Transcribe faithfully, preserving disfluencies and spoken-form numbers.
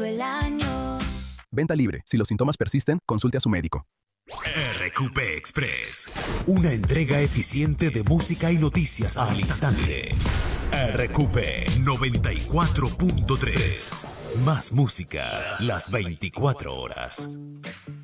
todo el año. Venta libre. Si los síntomas persisten, consulte a su médico. R Q P Express, una entrega eficiente de música y noticias al instante. R Q P noventa y cuatro punto tres. Más música las veinticuatro horas.